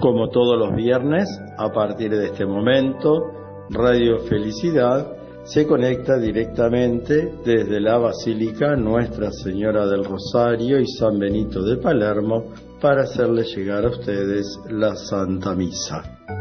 Como todos los viernes, a partir de este momento, Radio Felicidad se conecta directamente desde la Basílica Nuestra Señora del Rosario y San Benito de Palermo para hacerle llegar a ustedes la Santa Misa.